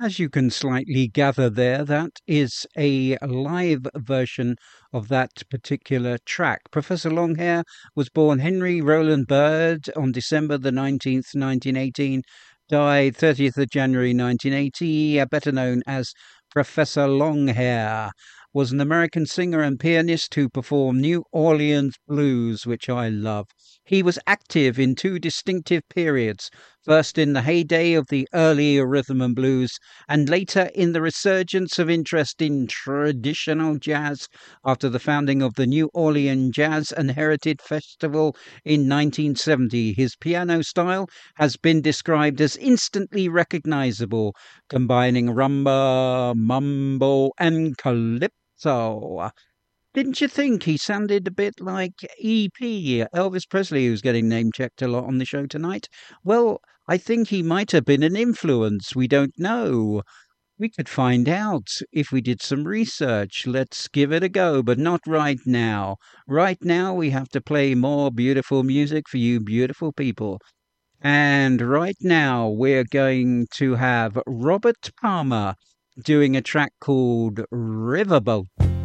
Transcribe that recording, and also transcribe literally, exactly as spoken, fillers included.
As you can slightly gather there, that is a live version of that particular track. Professor Longhair was born Henry Roland Bird on December the nineteenth, nineteen eighteen, died thirtieth of January nineteen eighty, better known as Professor Longhair, was an American singer and pianist who performed New Orleans blues, which I love. He was active in two distinctive periods, first in the heyday of the early rhythm and blues, and later in the resurgence of interest in traditional jazz after the founding of the New Orleans Jazz and Heritage Festival in nineteen seventy. His piano style has been described as instantly recognizable, combining rumba, mambo, and calypso. So, didn't you think he sounded a bit like E P, Elvis Presley, who's getting name checked a lot on the show tonight? Well, I think he might have been an influence. We don't know. We could find out if we did some research. Let's give it a go, but not right now. Right now, we have to play more beautiful music for you beautiful people. And right now, we're going to have Robert Palmer doing a track called Riverboat.